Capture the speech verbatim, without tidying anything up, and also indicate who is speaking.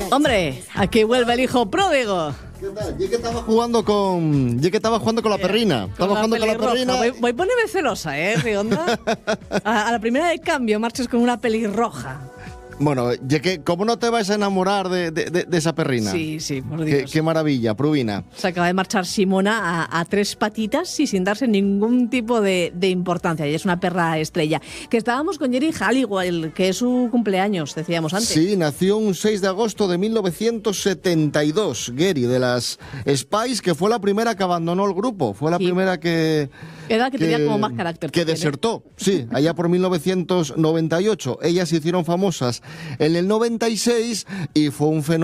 Speaker 1: Hombre, aquí vuelve el hijo pródigo.
Speaker 2: ¿Qué tal? Yo que estaba jugando con. Yo que estaba jugando con la perrina. Estaba
Speaker 1: Con
Speaker 2: jugando con la
Speaker 1: pelirroja.
Speaker 2: perrina.
Speaker 1: Voy, voy a ponerme celosa, ¿eh, Rionda? A, a la primera de cambio marches con una pelirroja.
Speaker 2: Bueno, ya que, ¿cómo no te vas a enamorar de, de, de, de esa perrina?
Speaker 1: Sí, sí, por
Speaker 2: Qué,
Speaker 1: Dios.
Speaker 2: qué maravilla, Pruvina.
Speaker 1: Se acaba de marchar Simona a, a tres patitas y sin darse ningún tipo de, de importancia. Y es una perra estrella. Que estábamos con Geri Halliwell, que es su cumpleaños, decíamos antes.
Speaker 2: Sí, nació un seis de agosto de mil novecientos setenta y dos, Geri, de las Spice, que fue la primera que abandonó el grupo. Fue la
Speaker 1: Sí.
Speaker 2: primera que...
Speaker 1: Era la que, que tenía como más carácter.
Speaker 2: Que
Speaker 1: también, ¿eh?
Speaker 2: desertó, sí, allá por mil novecientos noventa y ocho. Ellas se hicieron famosas en el noventa y seis y fue un fenómeno.